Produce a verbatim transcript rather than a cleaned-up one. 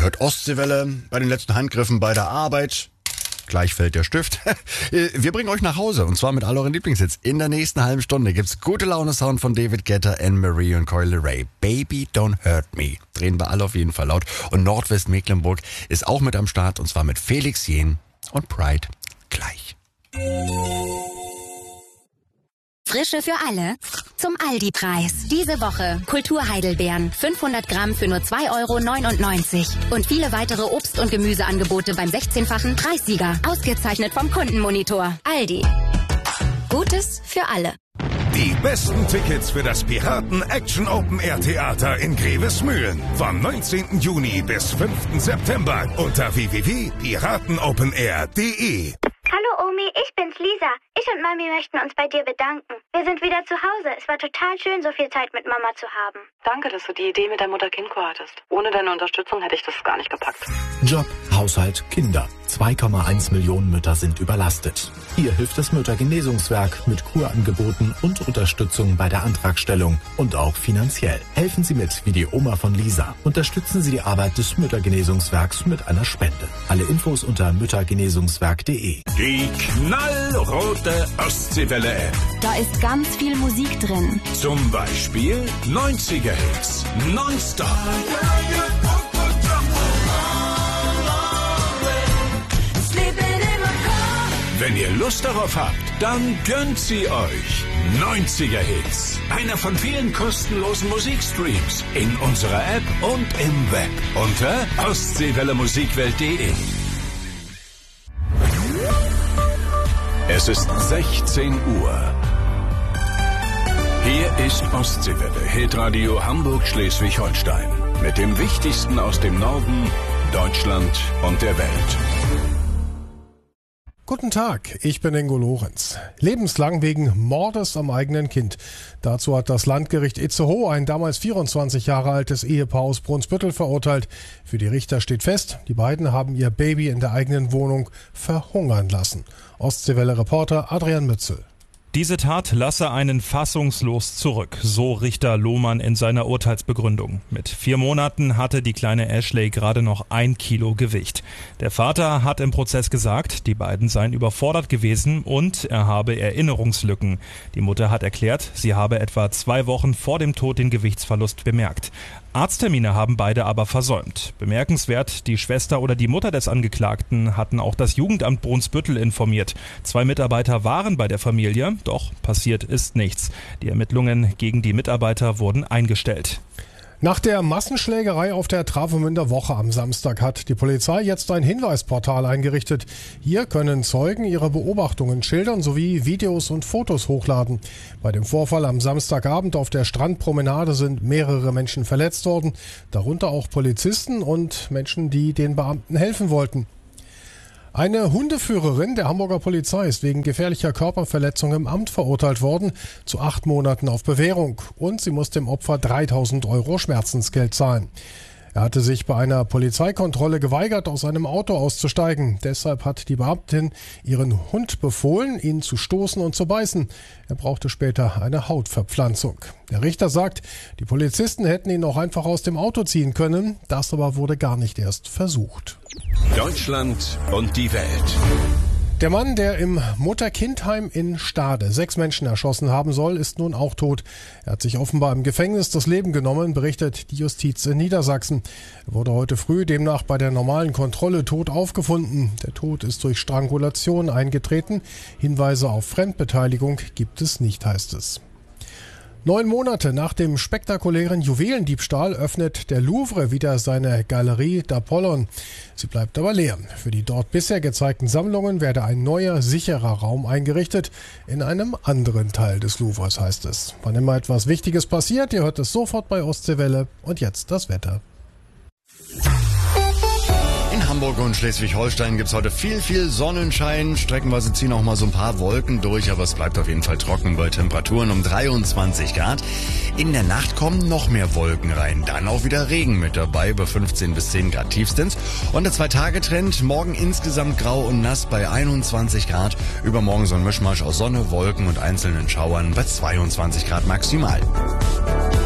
hört Ostseewelle bei den letzten Handgriffen bei der Arbeit. Gleich fällt der Stift. Wir bringen euch nach Hause und zwar mit all euren Lieblingshits. In der nächsten halben Stunde gibt's gute Laune-Sound von David Guetta, Anne-Marie und Coyle Ray. Baby Don't Hurt Me. Drehen wir alle auf jeden Fall laut. Und Nordwestmecklenburg ist auch mit am Start und zwar mit Felix Jähn und Pride. Gleich. Frische für alle zum Aldi-Preis. Diese Woche Kulturheidelbeeren fünfhundert Gramm für nur zwei Euro neunundneunzig. Und viele weitere Obst- und Gemüseangebote beim sechzehnfachen Preissieger. Ausgezeichnet vom Kundenmonitor. Aldi. Gutes für alle. Die besten Tickets für das Piraten Action Open Air Theater in Grevesmühlen. Vom neunzehnten Juni bis fünften September unter w w w punkt piratenopenair punkt de. Hallo Omi, ich bin's Lisa. Ich und Mami möchten uns bei dir bedanken. Wir sind wieder zu Hause. Es war total schön, so viel Zeit mit Mama zu haben. Danke, dass du die Idee mit der Mutter-Kind-Kur hattest. Ohne deine Unterstützung hätte ich das gar nicht gepackt. Job, Haushalt, Kinder. zwei Komma eins Millionen Mütter sind überlastet. Hier hilft das Müttergenesungswerk mit Kurangeboten und Unterstützung bei der Antragstellung und auch finanziell. Helfen Sie mit wie die Oma von Lisa. Unterstützen Sie die Arbeit des Müttergenesungswerks mit einer Spende. Alle Infos unter müttergenesungswerk punkt de. Die knallrote Ostseewelle-App. Da ist ganz viel Musik drin. Zum Beispiel neunziger-Hits. Nonstop. Wenn ihr Lust darauf habt, dann gönnt sie euch. neunziger-Hits. Einer von vielen kostenlosen Musikstreams. In unserer App und im Web. Unter ostseewelle musikwelt punkt de. Es ist sechzehn Uhr. Hier ist Ostseewelle, Hitradio Hamburg-Schleswig-Holstein. Mit dem Wichtigsten aus dem Norden, Deutschland und der Welt. Guten Tag, ich bin Ingo Lorenz. Lebenslang wegen Mordes am eigenen Kind. Dazu hat das Landgericht Itzehoe ein damals vierundzwanzig Jahre altes Ehepaar aus Brunsbüttel verurteilt. Für die Richter steht fest, die beiden haben ihr Baby in der eigenen Wohnung verhungern lassen. Ostseewelle-Reporter Adrian Mützel. Diese Tat lasse einen fassungslos zurück, so Richter Lohmann in seiner Urteilsbegründung. Mit vier Monaten hatte die kleine Ashley gerade noch ein Kilo Gewicht. Der Vater hat im Prozess gesagt, die beiden seien überfordert gewesen und er habe Erinnerungslücken. Die Mutter hat erklärt, sie habe etwa zwei Wochen vor dem Tod den Gewichtsverlust bemerkt. Arzttermine haben beide aber versäumt. Bemerkenswert, die Schwester oder die Mutter des Angeklagten hatten auch das Jugendamt Brunsbüttel informiert. Zwei Mitarbeiter waren bei der Familie, doch passiert ist nichts. Die Ermittlungen gegen die Mitarbeiter wurden eingestellt. Nach der Massenschlägerei auf der Travemünder Woche am Samstag hat die Polizei jetzt ein Hinweisportal eingerichtet. Hier können Zeugen ihre Beobachtungen schildern sowie Videos und Fotos hochladen. Bei dem Vorfall am Samstagabend auf der Strandpromenade sind mehrere Menschen verletzt worden, darunter auch Polizisten und Menschen, die den Beamten helfen wollten. Eine Hundeführerin der Hamburger Polizei ist wegen gefährlicher Körperverletzung im Amt verurteilt worden, zu acht Monaten auf Bewährung. Und sie muss dem Opfer dreitausend Euro Schmerzensgeld zahlen. Er hatte sich bei einer Polizeikontrolle geweigert, aus einem Auto auszusteigen. Deshalb hat die Beamtin ihren Hund befohlen, ihn zu stoßen und zu beißen. Er brauchte später eine Hautverpflanzung. Der Richter sagt, die Polizisten hätten ihn auch einfach aus dem Auto ziehen können. Das aber wurde gar nicht erst versucht. Deutschland und die Welt. Der Mann, der im Mutter-Kind-Heim in Stade sechs Menschen erschossen haben soll, ist nun auch tot. Er hat sich offenbar im Gefängnis das Leben genommen, berichtet die Justiz in Niedersachsen. Er wurde heute früh demnach bei der normalen Kontrolle tot aufgefunden. Der Tod ist durch Strangulation eingetreten. Hinweise auf Fremdbeteiligung gibt es nicht, heißt es. Neun Monate nach dem spektakulären Juwelendiebstahl öffnet der Louvre wieder seine Galerie d'Apollon. Sie bleibt aber leer. Für die dort bisher gezeigten Sammlungen werde ein neuer, sicherer Raum eingerichtet. In einem anderen Teil des Louvres, heißt es. Wann immer etwas Wichtiges passiert, ihr hört es sofort bei Ostseewelle. Und jetzt das Wetter. In Hamburg und Schleswig-Holstein gibt's heute viel, viel Sonnenschein. Streckenweise ziehen auch mal so ein paar Wolken durch, aber es bleibt auf jeden Fall trocken bei Temperaturen um dreiundzwanzig Grad. In der Nacht kommen noch mehr Wolken rein. Dann auch wieder Regen mit dabei, bei fünfzehn bis zehn Grad tiefstens. Und der Zwei-Tage-Trend, morgen insgesamt grau und nass bei einundzwanzig Grad. Übermorgen so ein Mischmasch aus Sonne, Wolken und einzelnen Schauern bei zweiundzwanzig Grad maximal.